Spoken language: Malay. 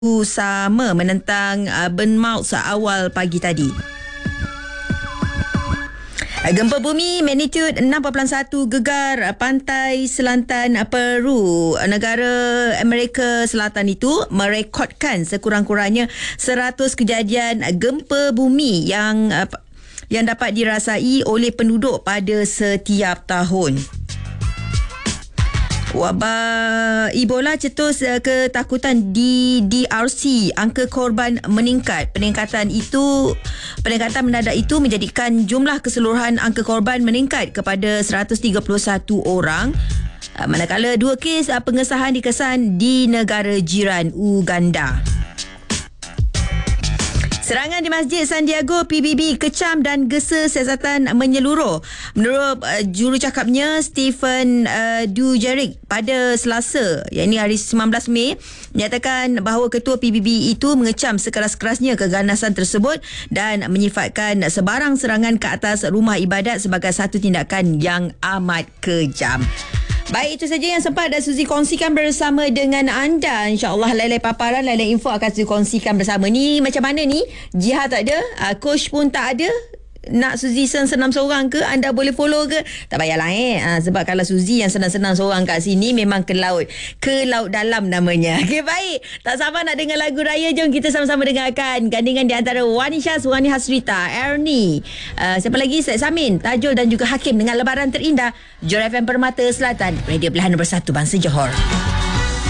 sama menentang Bournemouth awal pagi tadi. Gempa bumi magnitude 6.1 gegar pantai selatan Peru. Negara Amerika Selatan itu merekodkan sekurang-kurangnya 100 kejadian gempa bumi yang dapat dirasai oleh penduduk pada setiap tahun. Wabak Ebola cetus ketakutan di DRC. Angka korban meningkat. Peningkatan mendadak itu menjadikan jumlah keseluruhan angka korban meningkat kepada 131 orang. Manakala 2 kes pengesahan dikesan di negara jiran Uganda. Serangan di Masjid Santiago PBB kecam dan gesa siasatan menyeluruh. Menurut jurucakapnya Stephen Dujarric pada Selasa, iaitu hari 19 Mei, menyatakan bahawa ketua PBB itu mengecam sekeras-kerasnya keganasan tersebut dan menyifatkan sebarang serangan ke atas rumah ibadat sebagai satu tindakan yang amat kejam. Baik, itu saja yang sempat Suzy kongsikan bersama dengan anda. InsyaAllah lain-lain paparan, lain-lain info akan Suzy kongsikan bersama. Ni macam mana ni? Jihad tak ada, coach pun tak ada. Nak Suzy senam seorang ke? Anda boleh follow ke? Tak payahlah sebab kalau Suzy yang senang-senang seorang kat sini memang ke laut. Ke laut dalam namanya. Okey, baik. Tak sabar nak dengar lagu raya. Jom kita sama-sama dengarkan gandingan di antara Wani Syah, Wani Hasrita, Ernie, siapa lagi? Syed Samin, Tajul dan juga Hakim dengan Lebaran Terindah. Johor FM Permata Selatan, radio pilihan nombor 1 Bangsa Johor.